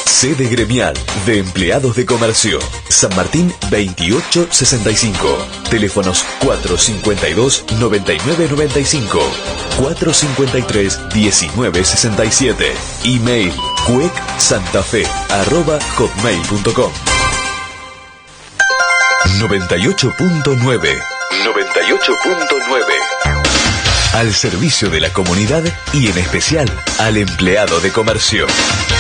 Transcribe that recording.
Sede gremial de empleados de comercio. San Martín 2865. Teléfonos 452-9995. 453-1967. Email cuecsantafe@hotmail.com. 98.9. 98.9. Al servicio de la comunidad y en especial al empleado de comercio.